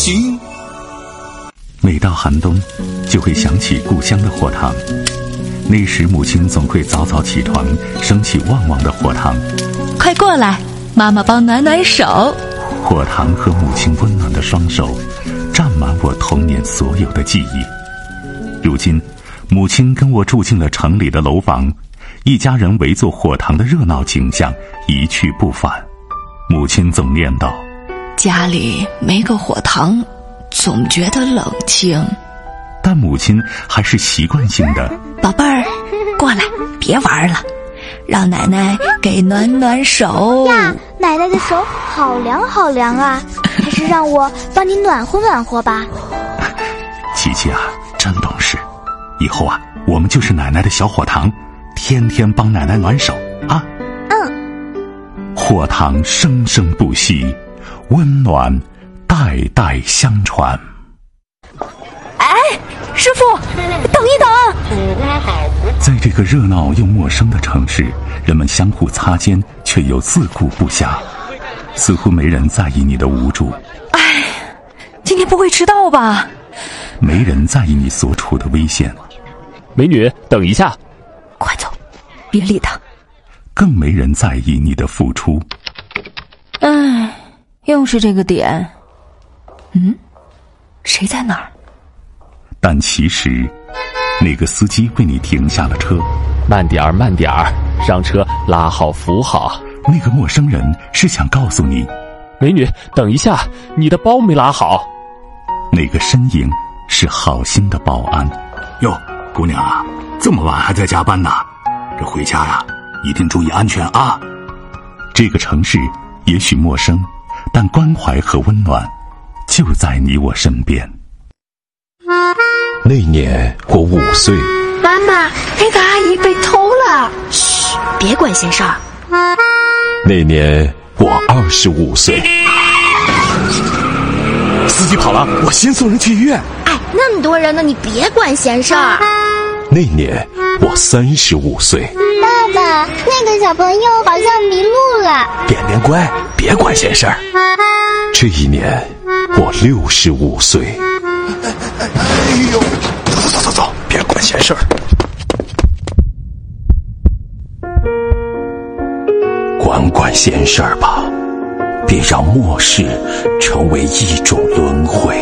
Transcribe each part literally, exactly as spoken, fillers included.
行。 每到寒冬，就会想起故乡的火塘。那时母亲总会早早起床，升起旺旺的火塘。 快过来，妈妈帮暖暖手。 火塘和母亲温暖的双手，占满我童年所有的记忆。如今，母亲跟我住进了城里的楼房，一家人围坐火塘的热闹景象一去不返。母亲总念叨： 家里没个火塘，总觉得冷清。 但母亲还是习惯性的： 宝贝儿，过来，别玩了，让奶奶给暖暖手呀。奶奶的手好凉好凉啊，还是让我帮你暖和暖和吧。 琪琪啊，真懂事，以后啊，我们就是奶奶的小火塘，天天帮奶奶暖手啊。 嗯。 火塘生生不息，温暖代代相传。 哎，师傅，等一等！ 在这个热闹又陌生的城市，人们相互擦肩，却又自顾不暇，似乎没人在意你的无助。 哎，今天不会迟到吧？ 没人在意你所处的危险。 美女，等一下！ 快走，别理他。 更没人在意你的付出。 哎，又是这个点。嗯，谁在哪儿？ 但其实，那个司机为你停下了车。 慢点儿，慢点儿，让车拉好扶好。 那个陌生人是想告诉你， 美女，等一下，你的包没拉好。 那个身影是好心的保安。 哟，姑娘啊，这么晚还在加班呢，这回家呀，一定注意安全啊。 这个城市也许陌生，但关怀和温暖就在你我身边。 那年我五岁。 妈妈，那个阿姨被偷了。嘘，别管闲事儿。 那年我二十五岁。 司机跑了，我先送人去医院。 哎，那么多人呢，你别管闲事儿。 那年我三十五岁。 爸爸，那个小朋友好像迷路了。 点点乖，别管闲事儿。这一年我六十五岁。 哎呦，走走走走，别管闲事儿。 管管闲事儿吧，别让末世成为一种轮回。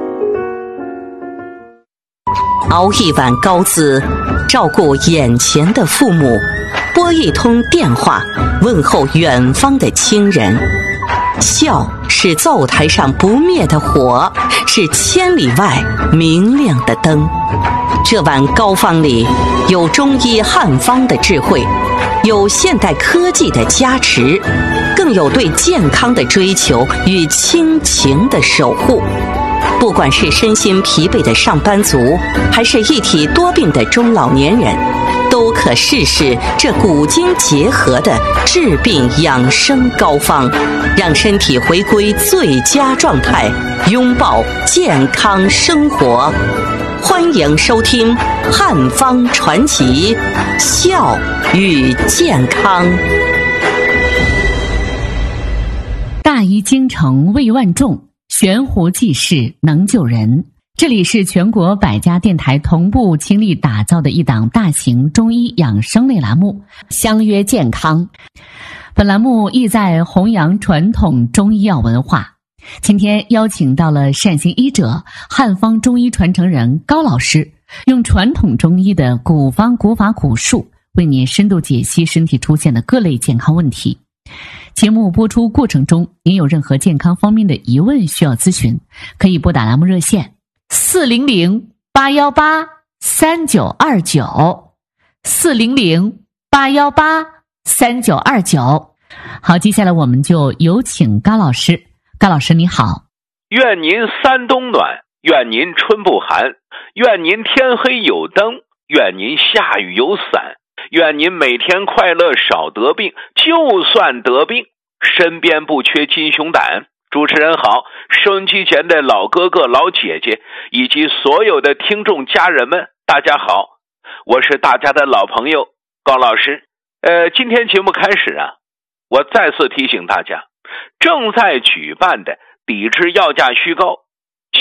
熬一碗高滋，照顾眼前的父母，拨一通电话，问候远方的亲人。笑是灶台上不灭的火，是千里外明亮的灯。这碗膏方里有中医汉方的智慧，有现代科技的加持，更有对健康的追求与亲情的守护。不管是身心疲惫的上班族，还是一体多病的中老年人，都可试试这古今结合的治病养生膏方，让身体回归最佳状态，拥抱健康生活。欢迎收听《汉方传奇》，笑与健康。 大医精诚为万众，悬壶济世能救人。这里是全国百家电台同步倾力打造的一档大型中医养生类栏目，相约健康。本栏目意在弘扬传统中医药文化。今天邀请到了善行医者、汉方中医传承人高老师，用传统中医的古方古法古术，为您深度解析身体出现的各类健康问题。节目播出过程中，您有任何健康方面的疑问需要咨询，可以拨打栏目热线四零零八幺八三九二九四零零八幺八三九二九。好，接下来我们就有请高老师。高老师你好。 愿您三冬暖，愿您春不寒，愿您天黑有灯，愿您下雨有伞，愿您每天快乐少得病，就算得病身边不缺金熊胆。主持人好，收音机前的老哥哥老姐姐以及所有的听众家人们，大家好，我是大家的老朋友高老师。呃，今天节目开始啊，我再次提醒大家，正在举办的抵制药价虚高、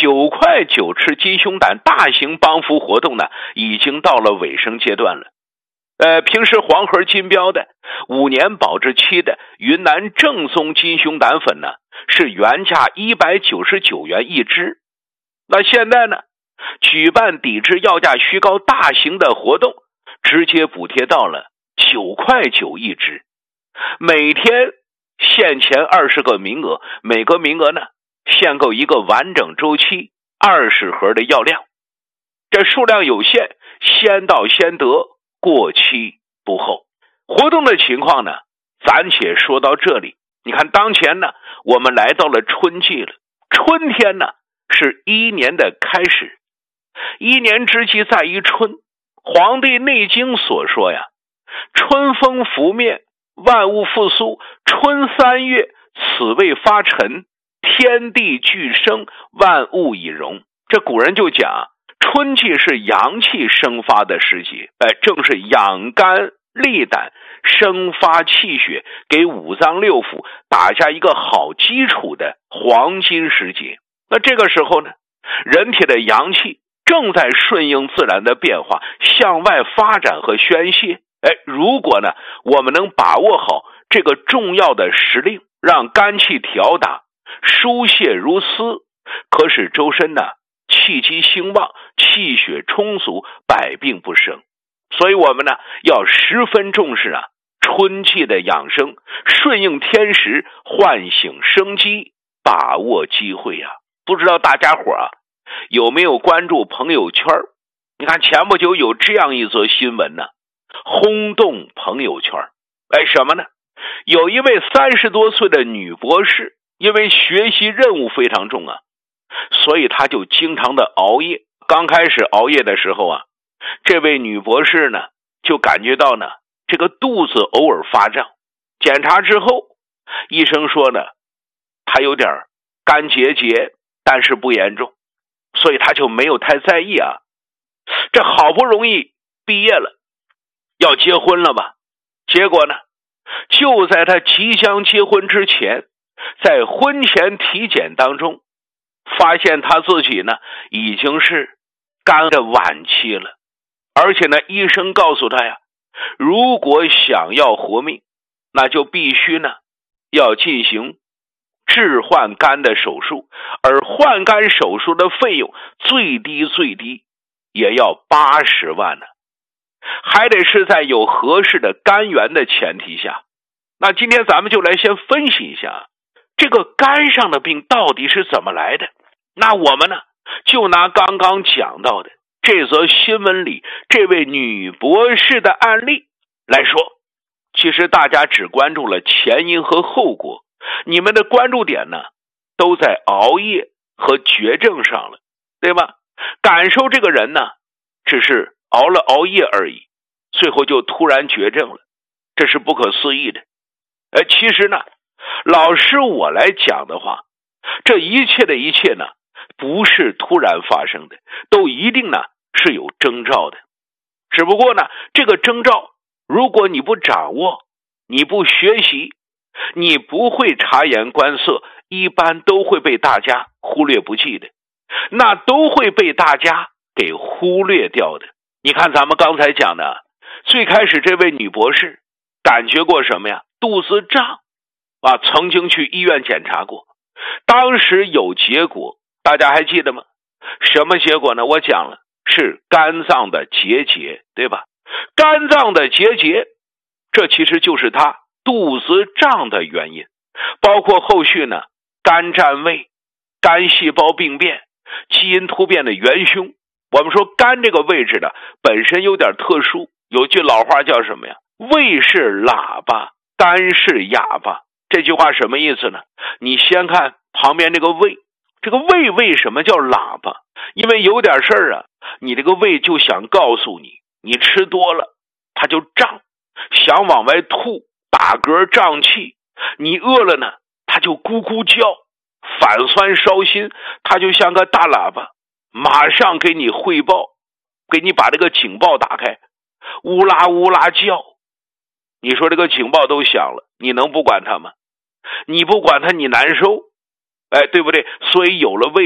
九块九吃鸡胸胆大型帮扶活动呢，已经到了尾声阶段了。呃，平时黄盒金标的五年保质期的云南正宗鸡胸胆粉呢，是原价一百九十九元一支。那现在呢，举办抵制药价虚高大型的活动，直接补贴到了九块九一支，每天限前二十个名额，每个名额呢限购一个完整周期二十盒的药量，这数量有限，先到先得，过期不候。活动的情况呢，暂且说到这里。你看当前呢，我们来到了春季了，春天呢是一年的开始，一年之计在于春。黄帝内经所说呀，春风拂面，万物复苏，春三月，此谓发陈，天地俱生，万物以荣。这古人就讲，春季是阳气生发的时节，哎，正是养肝利胆，生发气血，给五脏六腑打下一个好基础的黄金时节。那这个时候呢，人体的阳气正在顺应自然的变化，向外发展和宣泄。哎，如果呢，我们能把握好这个重要的时令，让肝气调达，疏泄如丝，可使周身呢气机兴旺，气血充足，百病不生。所以我们呢要十分重视啊春季的养生，顺应天时，唤醒生机，把握机会啊。不知道大家伙啊有没有关注朋友圈？你看前不久有这样一则新闻呢，轰动朋友圈。哎，什么呢？有一位三十多岁的女博士，因为学习任务非常重啊，所以她就经常的熬夜。刚开始熬夜的时候啊，这位女博士呢就感觉到呢这个肚子偶尔发胀，检查之后医生说呢她有点肝结节，但是不严重，所以她就没有太在意啊。这好不容易毕业了，要结婚了吧，结果呢就在她即将结婚之前，在婚前体检当中发现她自己呢已经是肝的晚期了。而且呢医生告诉她呀，如果想要活命，那就必须呢要进行置换肝的手术，而换肝手术的费用最低最低也要八十万呢，还得是在有合适的肝源的前提下。那今天咱们就来先分析一下这个肝上的病到底是怎么来的。那我们呢就拿刚刚讲到的这则新闻里这位女博士的案例来说，其实大家只关注了前因和后果，你们的关注点呢都在熬夜和绝症上了，对吧？感受这个人呢只是熬了熬夜而已，最后就突然绝症了，这是不可思议的。呃，其实呢老师我来讲的话，这一切的一切呢不是突然发生的，都一定呢是有征兆的。只不过呢这个征兆如果你不掌握，你不学习，你不会察言观色，一般都会被大家忽略不计的，那都会被大家给忽略掉的。你看咱们刚才讲的，最开始这位女博士感觉过什么呀？肚子胀啊，曾经去医院检查过，当时有结果，大家还记得吗？什么结果呢？我讲了，是肝脏的结节，对吧？肝脏的结节，这其实就是他肚子胀的原因，包括后续呢肝占位、肝细胞病变、基因突变的元凶。我们说肝这个位置呢本身有点特殊，有句老话叫什么呀？胃是喇叭，肝是哑巴。这句话什么意思呢？你先看旁边这个胃，这个胃为什么叫喇叭？因为有点事儿啊，你这个胃就想告诉你，你吃多了它就胀，想往外吐，打嗝胀气。你饿了呢它就咕咕叫，反酸烧心，它就像个大喇叭，马上给你汇报，给你把这个警报打开，乌拉乌拉叫。你说这个警报都响了，你能不管它吗？你不管它你难受，哎，对不对？所以有了胃病，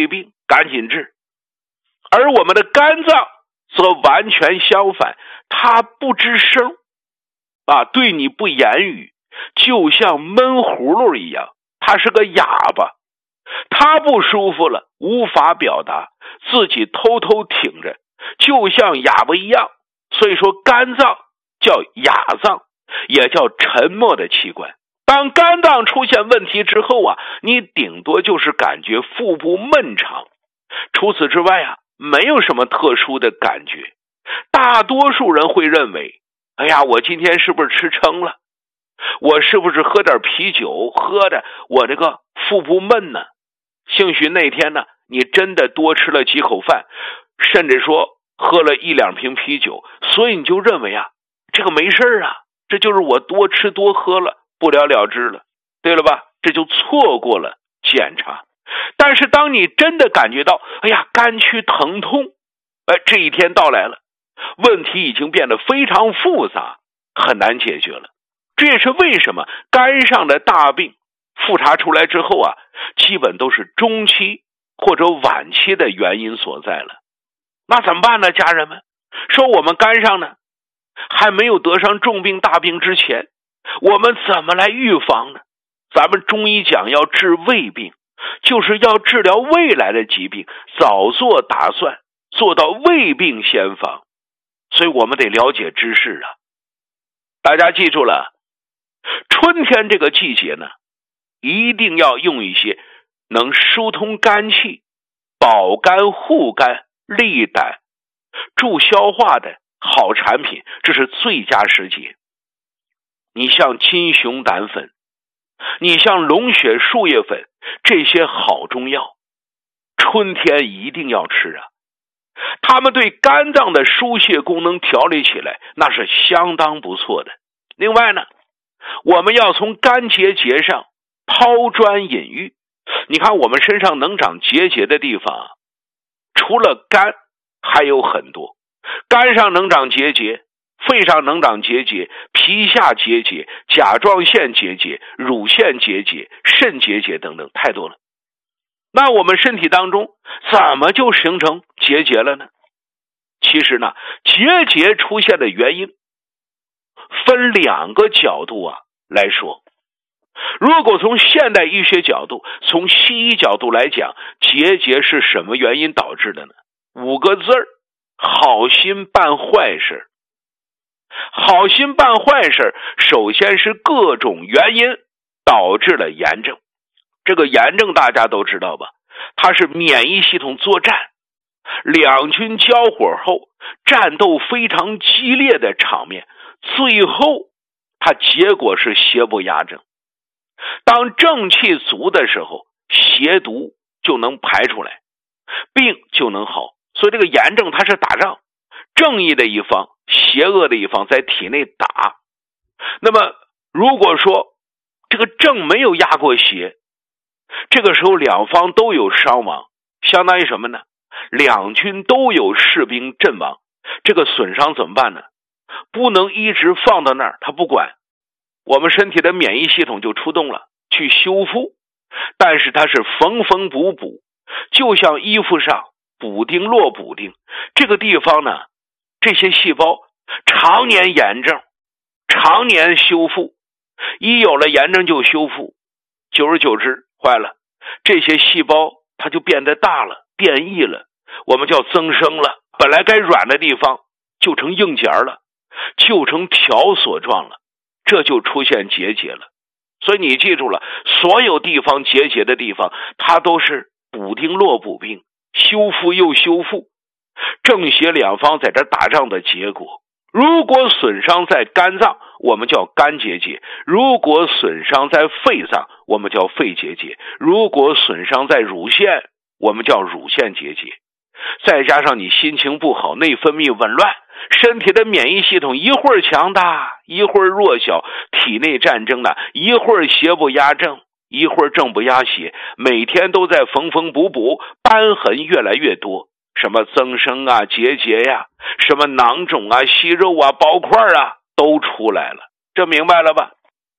赶紧治。而我们的肝脏则完全相反，它不吱声啊，对你不言语，就像闷葫芦一样，它是个哑巴，它不舒服了，无法表达，自己偷偷挺着，就像哑巴一样。所以说肝脏叫哑脏，也叫沉默的器官。当肝脏出现问题之后啊，你顶多就是感觉腹部闷长，除此之外啊，没有什么特殊的感觉。大多数人会认为，哎呀，我今天是不是吃撑了？我是不是喝点啤酒，喝的我这个腹部闷呢？兴许那天呢，你真的多吃了几口饭，甚至说喝了一两瓶啤酒，所以你就认为啊，这个没事啊，这就是我多吃多喝了，不了了之了，对了吧？这就错过了检查。但是当你真的感觉到，哎呀，肝区疼痛，哎，这一天到来了，问题已经变得非常复杂，很难解决了。这也是为什么肝上的大病复查出来之后啊，基本都是中期或者晚期的原因所在了。那怎么办呢，家人们？说我们肝上呢，还没有得上重病大病之前，我们怎么来预防呢？咱们中医讲要治未病，就是要治疗未来的疾病，早做打算，做到未病先防。所以我们得了解知识啊。大家记住了，春天这个季节呢，一定要用一些能疏通肝气、保肝护肝、利胆、助消化的好产品，这是最佳时节。你像金熊胆粉，你像龙血树叶粉，这些好中药，春天一定要吃啊。它们对肝脏的疏泄功能调理起来，那是相当不错的。另外呢，我们要从肝结节上抛砖引玉。你看我们身上能长结节的地方啊，除了肝还有很多。肝上能长结节，肺上能长结节，皮下结节，甲状腺结节，乳腺结节，肾结节等等，太多了。那我们身体当中怎么就形成结节了呢？其实呢，结节出现的原因分两个角度啊来说。如果从现代医学角度，从西医角度来讲，结节是什么原因导致的呢？五个字儿，好心办坏事。好心办坏事，首先是各种原因导致了炎症。这个炎症大家都知道吧，它是免疫系统作战，两军交火后战斗非常激烈的场面，最后它结果是邪不压正。当正气足的时候，邪毒就能排出来，病就能好。所以这个炎症它是打仗，正义的一方，邪恶的一方在体内打。那么如果说这个正没有压过邪，这个时候两方都有伤亡，相当于什么呢？两军都有士兵阵亡。这个损伤怎么办呢？不能一直放到那儿，他不管，我们身体的免疫系统就出动了去修复，但是它是缝缝补补，就像衣服上补丁落补丁，这个地方呢，这些细胞常年炎症，常年修复，一有了炎症就修复，久而久之坏了，这些细胞它就变得大了，变异了，我们叫增生了，本来该软的地方就成硬结了，就成条索状了，这就出现结节了。所以你记住了，所有地方结节的地方，它都是补丁落补丁，修复又修复，正邪两方在这打仗的结果。如果损伤在肝脏，我们叫肝结节；如果损伤在肺脏，我们叫肺结节；如果损伤在乳腺，我们叫乳腺结节。再加上你心情不好，内分泌紊乱，身体的免疫系统一会儿强大，一会儿弱小，体内战争呢，一会儿邪不压正，一会儿正不压邪，每天都在缝缝补补，瘢痕越来越多，什么增生啊、结节呀、啊，什么囊肿啊、息肉啊、包块啊，都出来了。这明白了吧？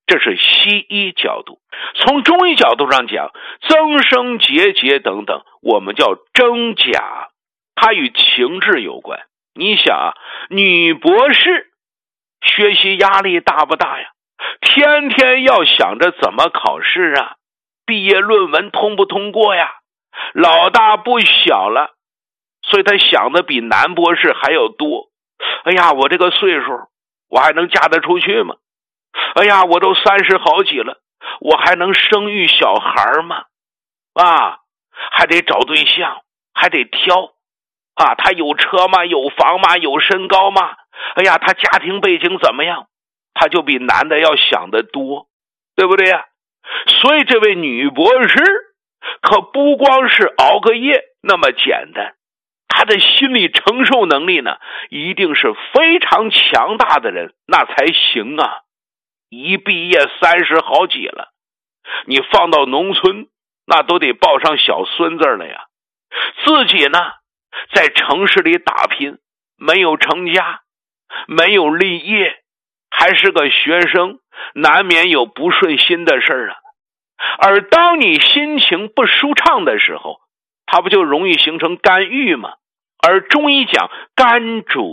这是西医角度。从中医角度上讲，增生结节等等，我们叫真假，它与情志有关。你想啊，女博士学习压力大不大呀？天天要想着怎么考试啊，毕业论文通不通过呀，老大不小了，所以他想的比男博士还要多。哎呀，我这个岁数我还能嫁得出去吗？哎呀，我都三十好几了，我还能生育小孩吗？啊，还得找对象，还得挑啊，他有车吗？有房吗？有身高吗？哎呀，他家庭背景怎么样？他就比男的要想得多，对不对呀？所以这位女博士可不光是熬个夜那么简单，她的心理承受能力呢，一定是非常强大的人那才行啊。一毕业三十好几了，你放到农村那都得抱上小孙子了呀。自己呢在城市里打拼，没有成家，没有立业，还是个学生，难免有不顺心的事儿啊。而当你心情不舒畅的时候，它不就容易形成肝郁吗？而中医讲肝主